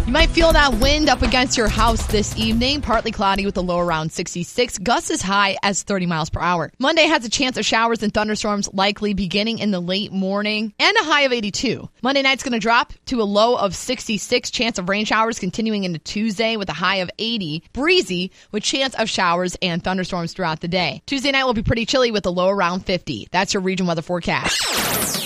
You might feel that wind up against your house this evening. Partly cloudy with a low around 66. Gusts as high as 30 miles per hour. Monday has a chance of showers and thunderstorms likely beginning in the late morning and a high of 82. Monday night's going to drop to a low of 66. Chance of rain showers continuing into Tuesday with a high of 80. Breezy with chance of showers and thunderstorms throughout the day. Tuesday night will be pretty chilly with a low around 50. That's your region weather forecast.